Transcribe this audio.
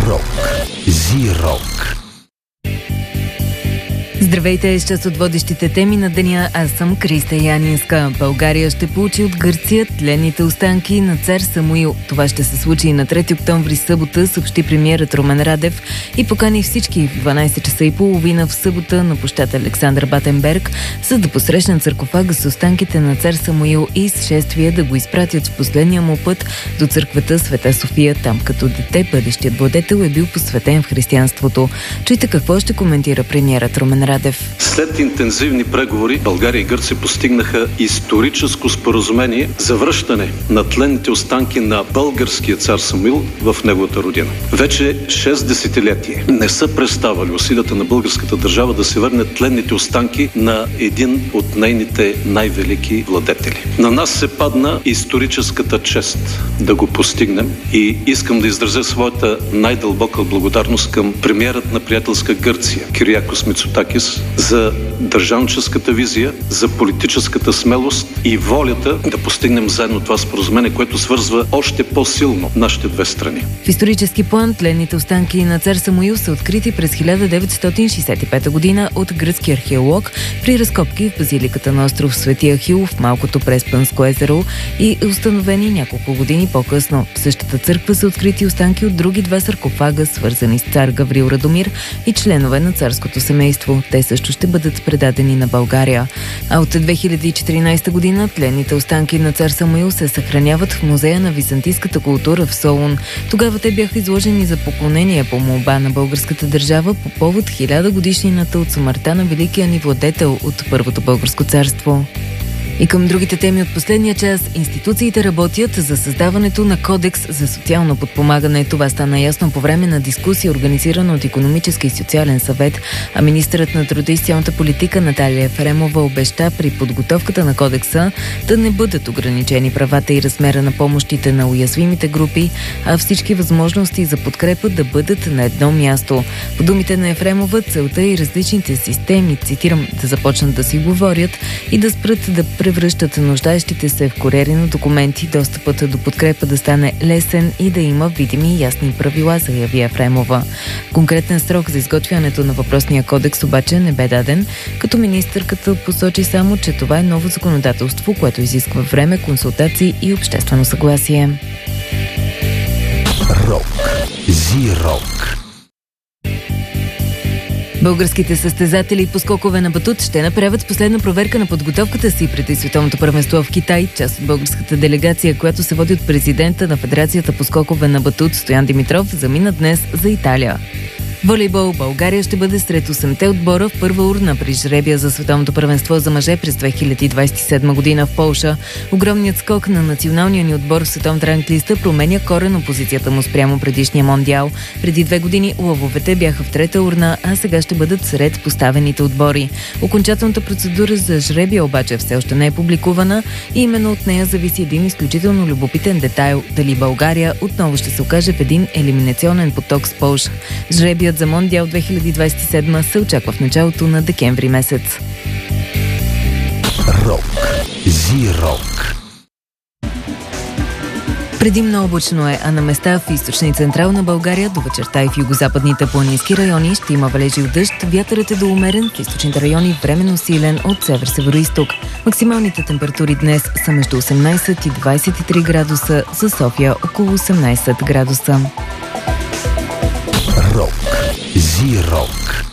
Рок. Зи-рок. Здравейте, с част от водещите теми на деня. Аз съм Криста Янинска. България ще получи от Гърция тленните останки на цар Самуил. Това ще се случи на 3 октомври събота, съобщи премиерът Румен Радев и покани всички в 12 часа и половина в събота на площад Александър Батенберг, за да посрещнат саркофага с останките на цар Самуил и с шествие да го изпратят в последния му път до църквата Света София. Там като дете бъдещият владетел е бил посветен в християнството. Чуйте какво ще коментира премиерът Румен Радев. След интензивни преговори България и Гърция постигнаха историческо споразумение за връщане на тленните останки на българския цар Самуил в неговата родина. Вече 6 десетилетия не са преставали усилията на българската държава да се върнат тленните останки на един от нейните най-велики владетели. На нас се падна историческата чест да го постигнем и искам да изразя своята най-дълбока благодарност към премиерът на приятелска Гърция Кириакос Мицотакис за държавническата визия, за политическата смелост и волята да постигнем заедно това споразумение, което свързва още по-силно нашите две страни. В исторически план тленните останки на цар Самуил са открити през 1965 година от гръцки археолог при разкопки в базиликата на остров Свети Ахил в малкото Преспанско езеро и установени няколко години по-късно. В същата църква са открити останки от други два саркофага, свързани с цар Гаврил Радомир и членове на царското семейство. Те също ще бъдат предадени на България. А от 2014 година тленните останки на цар Самуил се съхраняват в Музея на византийската култура в Солун. Тогава те бяха изложени за поклонение по молба на българската държава по повод 1000 годишнината от смъртта на великия ни владетел от Първото българско царство. И към другите теми от последния час, институциите работят за създаването на кодекс за социално подпомагане. Това стана ясно по време на дискусия, организирана от Икономически и социален съвет, а министърът на труда и социалната политика Наталия Ефремова обеща при подготовката на кодекса да не бъдат ограничени правата и размера на помощите на уязвимите групи, а всички възможности за подкрепа да бъдат на едно място. По думите на Ефремова, целта и различните системи, цитирам, да започнат да си говорят и да спрат да превръщат нуждаещите се в куриери на документи, достъпът до подкрепа да стане лесен и да има видими и ясни правила, заяви Ефремова. Конкретен срок за изготвянето на въпросния кодекс обаче не бе даден, като министърката посочи само, че това е ново законодателство, което изисква време, консултации и обществено съгласие. Рок. Зи-рок. Българските състезатели по скокове на батут ще направят последна проверка на подготовката си преди световното първенство в Китай. Част от българската делегация, която се води от президента на Федерацията по скокове на батут Стоян Димитров, замина днес за Италия. Волейбол. България ще бъде сред 8-те отбора в първа урна при жребия за световното първенство за мъже през 2027 година в Полша. Огромният скок на националния ни отбор в световната ранглиста променя коренно позицията му спрямо предишния мондиал. Преди 2 години лъвовете бяха в трета урна, а сега ще бъдат сред поставените отбори. Окончателната процедура за жребия обаче все още не е публикувана и именно от нея зависи един изключително любопитен детайл – дали България отново ще се окаже в един елиминационен поток с Полша. Жребият за Мондиал 2027 се очаква в началото на декември месец. Рок. Зи-рок. Предимно облачно е, а на места в източна и централна България до вечерта и в югозападните планински райони ще има валежи от дъжд. Вятърът е до умерен, в източните райони временно силен от север-североизток. Максималните температури днес са между 18 и 23 градуса, за София около 18 градуса. Рок. Зи-рок.